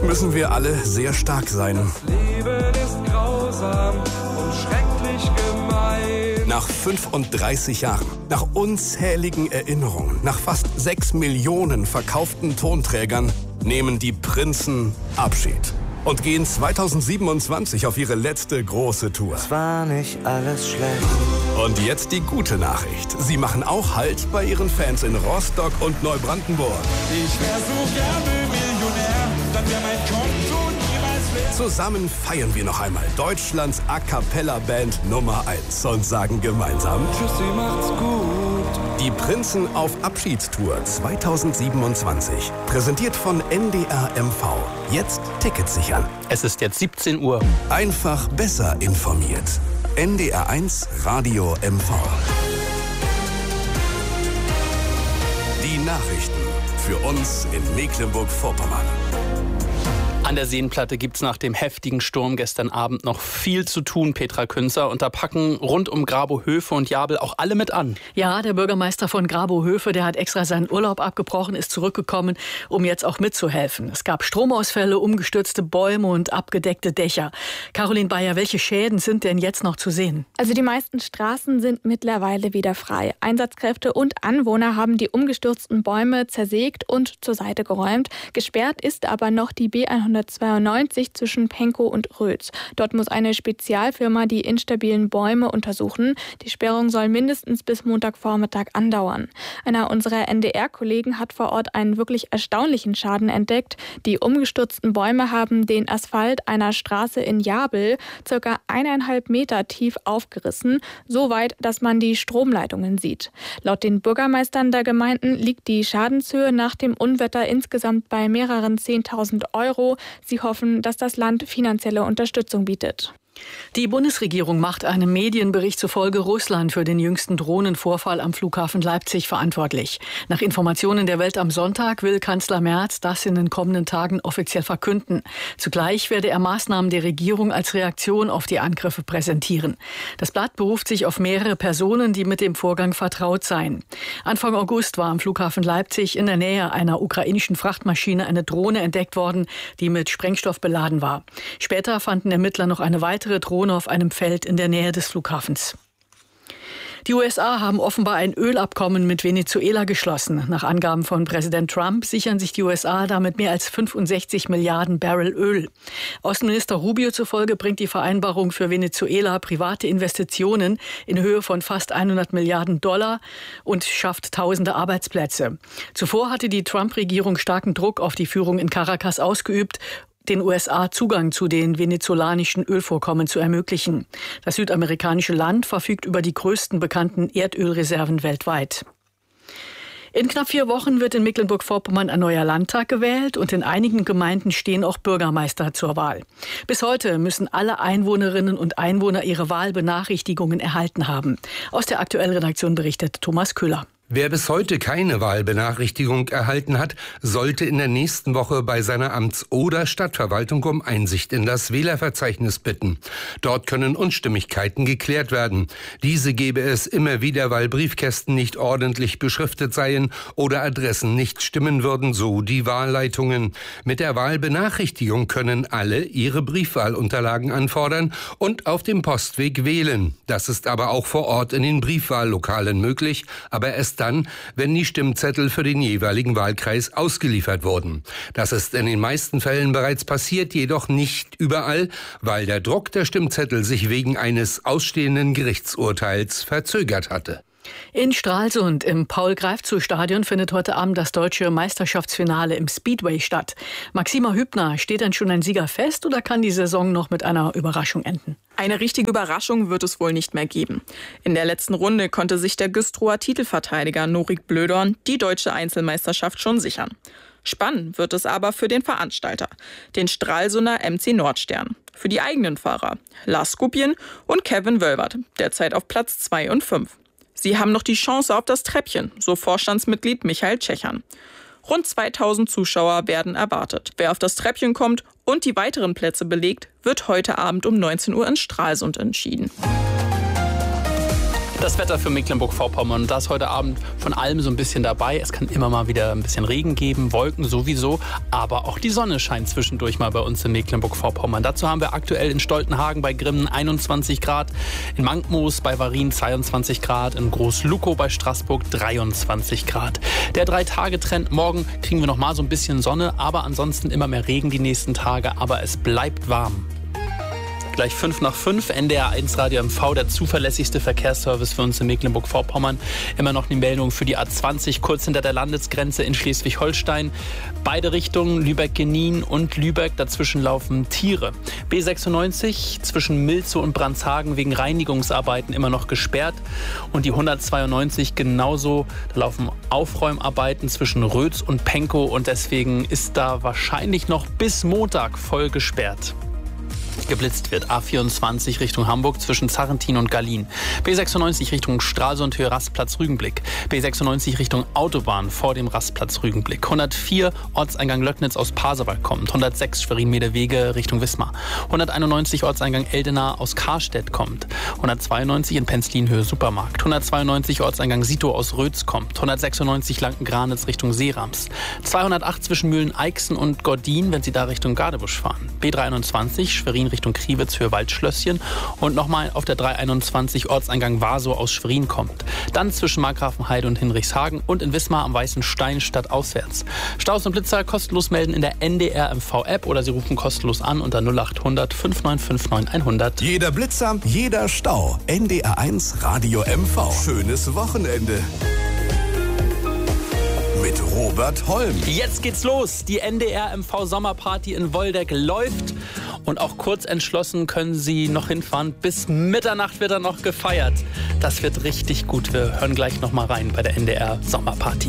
müssen wir alle sehr stark sein. Das Leben ist grausam und schrecklich gemein. Nach 35 Jahren, nach unzähligen Erinnerungen, nach fast 6 Millionen verkauften Tonträgern nehmen die Prinzen Abschied und gehen 2027 auf ihre letzte große Tour. Es war nicht alles schlecht. Und jetzt die gute Nachricht. Sie machen auch Halt bei ihren Fans in Rostock und Neubrandenburg. Ich wär so gerne Millionär, dann wär mein Konto niemals leer. Zusammen feiern wir noch einmal Deutschlands A-Cappella-Band Nummer 1 und sagen gemeinsam: Tschüssi, macht's gut. Die Prinzen auf Abschiedstour 2027. Präsentiert von NDR MV. Jetzt Tickets sichern. Es ist jetzt 17 Uhr. Einfach besser informiert. NDR 1 Radio MV. Die Nachrichten für uns in Mecklenburg-Vorpommern. An der Seenplatte gibt's nach dem heftigen Sturm gestern Abend noch viel zu tun, Petra Künzer. Und da packen rund um Grabow-Höfe und Jabel auch alle mit an. Ja, der Bürgermeister von Grabow-Höfe, der hat extra seinen Urlaub abgebrochen, ist zurückgekommen, um jetzt auch mitzuhelfen. Es gab Stromausfälle, umgestürzte Bäume und abgedeckte Dächer. Caroline Bayer, welche Schäden sind denn jetzt noch zu sehen? Also die meisten Straßen sind mittlerweile wieder frei. Einsatzkräfte und Anwohner haben die umgestürzten Bäume zersägt und zur Seite geräumt. Gesperrt ist aber noch die B192 zwischen Pankow und Rötz. Dort muss eine Spezialfirma die instabilen Bäume untersuchen. Die Sperrung soll mindestens bis Montagvormittag andauern. Einer unserer NDR-Kollegen hat vor Ort einen wirklich erstaunlichen Schaden entdeckt. Die umgestürzten Bäume haben den Asphalt einer Straße in Jabel ca. 1,5 Meter tief aufgerissen, so weit, dass man die Stromleitungen sieht. Laut den Bürgermeistern der Gemeinden liegt die Schadenshöhe nach dem Unwetter insgesamt bei mehreren 10.000 Euro. Sie hoffen, dass das Land finanzielle Unterstützung bietet. Die Bundesregierung macht einem Medienbericht zufolge Russland für den jüngsten Drohnenvorfall am Flughafen Leipzig verantwortlich. Nach Informationen der Welt am Sonntag will Kanzler Merz das in den kommenden Tagen offiziell verkünden. Zugleich werde er Maßnahmen der Regierung als Reaktion auf die Angriffe präsentieren. Das Blatt beruft sich auf mehrere Personen, die mit dem Vorgang vertraut seien. Anfang August war am Flughafen Leipzig in der Nähe einer ukrainischen Frachtmaschine eine Drohne entdeckt worden, die mit Sprengstoff beladen war. Später fanden Ermittler noch eine weitere Drohne auf einem Feld in der Nähe des Flughafens. Die USA haben offenbar ein Ölabkommen mit Venezuela geschlossen. Nach Angaben von Präsident Trump sichern sich die USA damit mehr als 65 Milliarden Barrel Öl. Außenminister Rubio zufolge bringt die Vereinbarung für Venezuela private Investitionen in Höhe von fast 100 Milliarden Dollar und schafft tausende Arbeitsplätze. Zuvor hatte die Trump-Regierung starken Druck auf die Führung in Caracas ausgeübt, den USA Zugang zu den venezolanischen Ölvorkommen zu ermöglichen. Das südamerikanische Land verfügt über die größten bekannten Erdölreserven weltweit. In knapp 4 Wochen wird in Mecklenburg-Vorpommern ein neuer Landtag gewählt und in einigen Gemeinden stehen auch Bürgermeister zur Wahl. Bis heute müssen alle Einwohnerinnen und Einwohner ihre Wahlbenachrichtigungen erhalten haben. Aus der aktuellen Redaktion berichtet Thomas Köhler. Wer bis heute keine Wahlbenachrichtigung erhalten hat, sollte in der nächsten Woche bei seiner Amts- oder Stadtverwaltung um Einsicht in das Wählerverzeichnis bitten. Dort können Unstimmigkeiten geklärt werden. Diese gebe es immer wieder, weil Briefkästen nicht ordentlich beschriftet seien oder Adressen nicht stimmen würden, so die Wahlleitungen. Mit der Wahlbenachrichtigung können alle ihre Briefwahlunterlagen anfordern und auf dem Postweg wählen. Das ist aber auch vor Ort in den Briefwahllokalen möglich, aber erst dann, wenn die Stimmzettel für den jeweiligen Wahlkreis ausgeliefert wurden. Das ist in den meisten Fällen bereits passiert, jedoch nicht überall, weil der Druck der Stimmzettel sich wegen eines ausstehenden Gerichtsurteils verzögert hatte. In Stralsund im Paul-Greifzu-Stadion findet heute Abend das deutsche Meisterschaftsfinale im Speedway statt. Maxima Hübner, steht denn schon ein Sieger fest oder kann die Saison noch mit einer Überraschung enden? Eine richtige Überraschung wird es wohl nicht mehr geben. In der letzten Runde konnte sich der Güstrower Titelverteidiger Norik Blödorn die deutsche Einzelmeisterschaft schon sichern. Spannend wird es aber für den Veranstalter, den Stralsunder MC Nordstern. Für die eigenen Fahrer, Lars Skupien und Kevin Wölbert, derzeit auf Platz 2 und 5. Sie haben noch die Chance auf das Treppchen, so Vorstandsmitglied Michael Tschechern. Rund 2000 Zuschauer werden erwartet. Wer auf das Treppchen kommt und die weiteren Plätze belegt, wird heute Abend um 19 Uhr in Stralsund entschieden. Das Wetter für Mecklenburg-Vorpommern. Und da ist heute Abend von allem so ein bisschen dabei. Es kann immer mal wieder ein bisschen Regen geben, Wolken sowieso. Aber auch die Sonne scheint zwischendurch mal bei uns in Mecklenburg-Vorpommern. Dazu haben wir aktuell in Stoltenhagen bei Grimmen 21 Grad, in Mankmoos bei Varin 22 Grad, in Groß-Lukow bei Straßburg 23 Grad. Der 3-Tage-Trend, morgen kriegen wir noch mal so ein bisschen Sonne, aber ansonsten immer mehr Regen die nächsten Tage. Aber es bleibt warm. Gleich 5:05, NDR 1 Radio MV, der zuverlässigste Verkehrsservice für uns in Mecklenburg-Vorpommern. Immer noch die Meldung für die A20, kurz hinter der Landesgrenze in Schleswig-Holstein. Beide Richtungen, Lübeck-Genin und Lübeck, dazwischen laufen Tiere. B96 zwischen Milzow und Brandshagen wegen Reinigungsarbeiten immer noch gesperrt. Und die 192 genauso, da laufen Aufräumarbeiten zwischen Rötz und Penkow und deswegen ist da wahrscheinlich noch bis Montag voll gesperrt. Geblitzt wird. A24 Richtung Hamburg zwischen Zarrentin und Gallien. B96 Richtung Stralsund, Höhe Rastplatz Rügenblick. B96 Richtung Autobahn vor dem Rastplatz Rügenblick. 104 Ortseingang Löcknitz aus Pasewalk kommt. 106 Schwerin-Meedewege Richtung Wismar. 191 Ortseingang Eldena aus Karstedt kommt. 192 in Penzlin Höhe Supermarkt. 192 Ortseingang Sito aus Rötz kommt. 196 Lanken-Granitz Richtung Seerams. 208 zwischen Mühlen-Eichsen und Gordin, wenn Sie da Richtung Gadebusch fahren. B321 Schwerin Richtung Kriwitz für Waldschlösschen und nochmal auf der 321 Ortseingang Warsow aus Schwerin kommt. Dann zwischen Markgrafenheide und Hinrichshagen und in Wismar am Weißen Stein stadtauswärts. Staus und Blitzer kostenlos melden in der NDR MV-App oder Sie rufen kostenlos an unter 0800 5959 100. Jeder Blitzer, jeder Stau. NDR 1 Radio MV. Schönes Wochenende. Mit Robert Holm. Jetzt geht's los. Die NDR MV Sommerparty in Woldeck läuft. Und auch kurz entschlossen können Sie noch hinfahren. Bis Mitternacht wird er noch gefeiert. Das wird richtig gut. Wir hören gleich noch mal rein bei der NDR Sommerparty.